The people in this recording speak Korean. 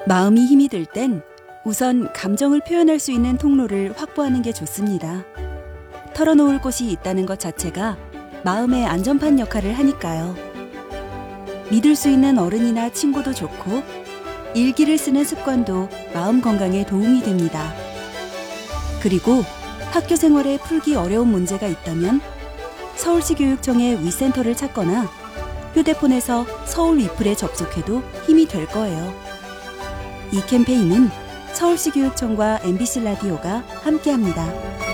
마음이 힘이 들 땐 우선 감정을 표현할 수 있는 통로를 확보하는 게 좋습니다. 털어놓을 곳이 있다는 것 자체가 마음의 안전판 역할을 하니까요. 믿을 수 있는 어른이나 친구도 좋고 일기를 쓰는 습관도 마음 건강에 도움이 됩니다. 그리고 학교 생활에 풀기 어려운 문제가 있다면 서울시 교육청의 위센터를 찾거나 휴대폰에서 서울 위플에 접속해도 힘이 될 거예요. 이 캠페인은 서울시 교육청과 MBC 라디오가 함께합니다.